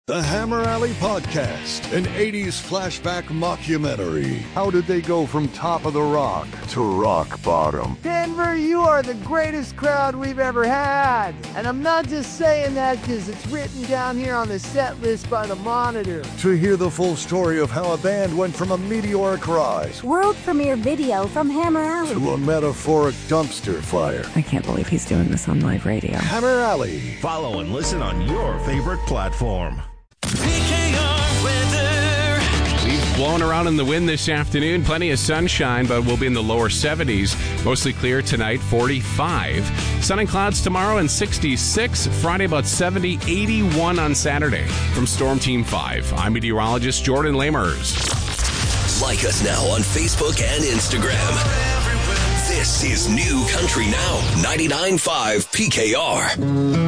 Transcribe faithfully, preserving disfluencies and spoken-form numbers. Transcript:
The Hammer Alley Podcast, an eighties flashback mockumentary. How did they go from top of the rock to rock bottom? Denver, you are the greatest crowd we've ever had. And I'm not just saying that because it's written down here on the set list by the Monitor. To hear the full story of how a band went from a meteoric rise, world premiere video from Hammer Alley, to a metaphoric dumpster fire. I can't believe he's doing this on live radio. Hammer Alley. Follow and listen on your favorite platform. P K R weather. We've blown around in the wind this afternoon. Plenty of sunshine, but we'll be in the lower seventies. Mostly clear tonight, forty-five. Sun and clouds tomorrow and sixty-six. Friday, about seventy, eighty-one on Saturday. From Storm Team five, I'm meteorologist Jordan Lamers. Like us now on Facebook and Instagram. This is New Country Now, ninety-nine point five P K R.